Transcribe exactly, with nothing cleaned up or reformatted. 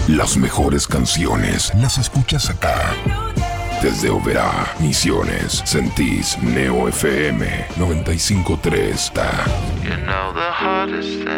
Las mejores canciones las escuchas acá. Desde Oberá, Misiones, sentís Neo F M noventa y cinco punto tres.